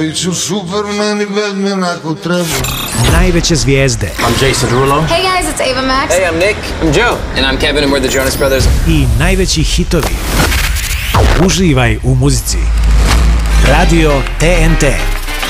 Ću Superman i Batman ako treba. Najveće zvijezde. I'm Jason Derulo. Hey guys, it's Ava Max. Hey, I'm Nick. I'm Joe. And I'm Kevin and we're the Jonas Brothers. I najveći hitovi. Uživaj u muzici. Radio TNT.